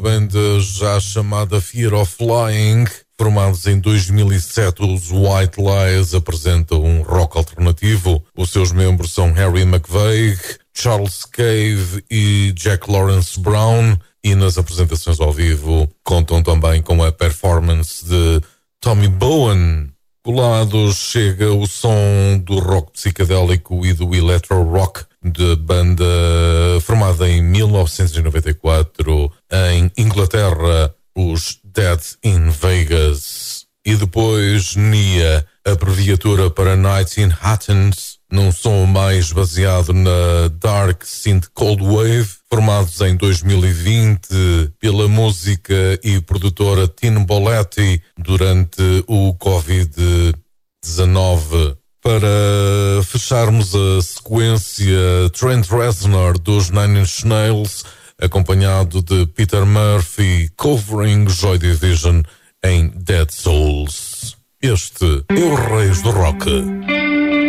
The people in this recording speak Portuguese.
Banda já chamada Fear of Flying, formados em 2007, os White Lies apresentam um rock alternativo. Os seus membros são Harry McVeigh, Charles Cave e Jack Lawrence Brown, e nas apresentações ao vivo contam também com a performance de Tommy Bowen. Colados chega o som do rock psicadélico e do electro rock de banda formada em 1994 em Inglaterra, os Dead in Vegas. E depois Nia, abreviatura para Nights in Athens, num som mais baseado na Dark Synth Cold Wave, formados em 2020 pela música e produtora Tin Boletti durante o Covid-19. Para fecharmos a sequência, Trent Reznor dos Nine Inch Nails, acompanhado de Peter Murphy, covering Joy Division em Dead Souls. Este é o Reis do Rock.